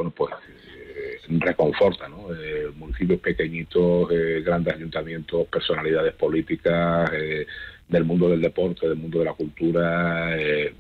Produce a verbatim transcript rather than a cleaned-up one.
bueno, pues eh, reconforta, ¿no? Eh, municipios pequeñitos, eh, grandes ayuntamientos, personalidades políticas, eh, del mundo del deporte, del mundo de la cultura, eh,